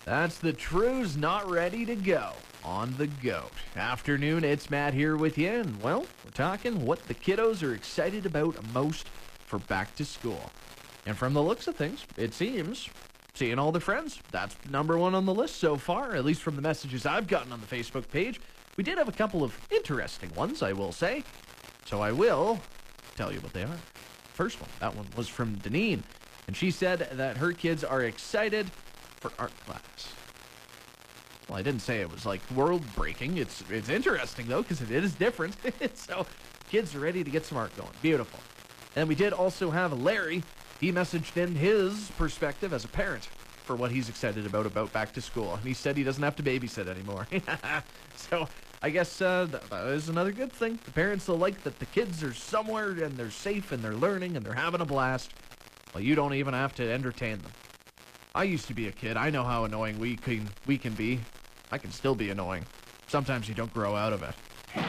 That's the True's Not Ready to Go on the GOAT. Afternoon, it's Matt here with you, and well, we're talking what the kiddos are excited about most for back to school. And from the looks of things, it seems seeing all their friends, that's number one on the list so far, at least from the messages I've gotten on the Facebook page. We did have a couple of interesting ones, I will say, so I will tell you what they are. First one, that one was from Deneen, and she said that her kids are excited for art class. Well, I didn't say it was like world-breaking. It's interesting, though, because it is different. So kids are ready to get some art going. Beautiful. And we did also have Larry. He messaged in his perspective as a parent for what he's excited about back to school. And he said he doesn't have to babysit anymore. So I guess that is another good thing. The parents will like that the kids are somewhere and they're safe and they're learning and they're having a blast. Well, you don't even have to entertain them. I used to be a kid. I know how annoying we can be. I can still be annoying. Sometimes you don't grow out of it.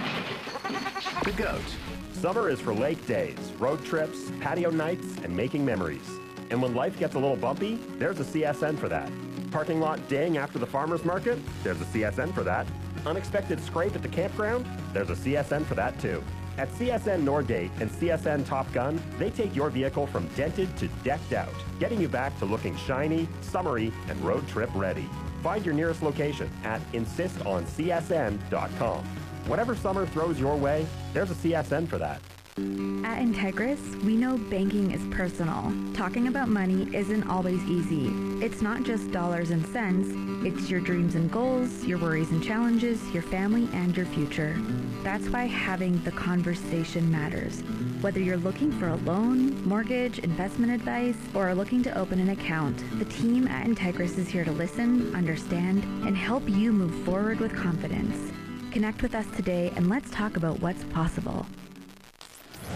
The GOAT. Summer is for lake days, road trips, patio nights, and making memories. And when life gets a little bumpy, there's a CSN for that. Parking lot ding after the farmer's market? There's a CSN for that. Unexpected scrape at the campground? There's a CSN for that too. At CSN Norgate and CSN Top Gun, they take your vehicle from dented to decked out, getting you back to looking shiny, summery, and road trip ready. Find your nearest location at insistoncsn.com. Whatever summer throws your way, there's a CSN for that. At Integris, we know banking is personal. Talking about money isn't always easy. It's not just dollars and cents. It's your dreams and goals, your worries and challenges, your family, and your future. That's why having the conversation matters. Whether you're looking for a loan, mortgage, investment advice, or are looking to open an account, the team at Integris is here to listen, understand, and help you move forward with confidence. Connect with us today and let's talk about what's possible.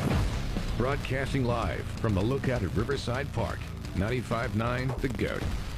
Broadcasting live from the Lookout at Riverside Park, 95.9 The GOAT.